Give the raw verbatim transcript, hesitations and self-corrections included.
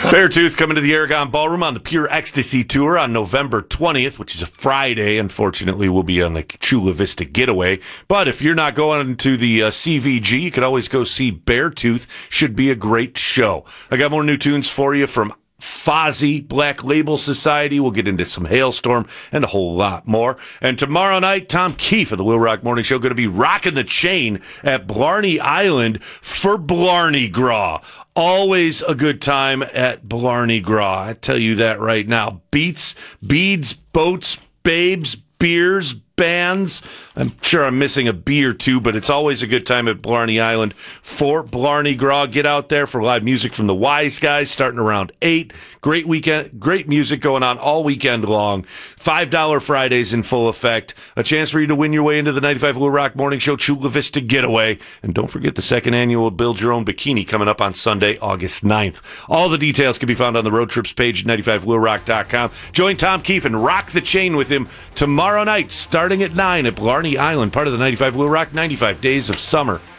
Beartooth coming to the Aragon Ballroom on the Pure Ecstasy Tour on November twentieth, which is a Friday. Unfortunately, we'll be on the Chula Vista Getaway. But if you're not going to the uh, C V G, you could always go see Beartooth. Should be a great show. I got more new tunes for you from Fozzy, Black Label Society. We'll get into some Hailstorm and a whole lot more. And tomorrow night, Tom Keefe of the Will Rock Morning Show going to be rocking the chain at Blarney Island for Blarney Gras. Always a good time at Blarney Gras. I tell you that right now. Beats, beads, boats, babes, beers, bands. I'm sure I'm missing a bee or two, but it's always a good time at Blarney Island for Blarney Gras. Get out there for live music from the Wise Guys starting around eight. Great weekend, great music going on all weekend long. five dollars Fridays in full effect. A chance for you to win your way into the ninety-five Will Rock Morning Show Chula Vista Getaway. And don't forget the second annual Build Your Own Bikini coming up on Sunday, August ninth. All the details can be found on the road trips page at ninety-five will rock dot com. Join Tom Keefe and rock the chain with him tomorrow night, starting at nine at Blarney Island, part of the ninety-five Will Rock ninety-five Days of Summer.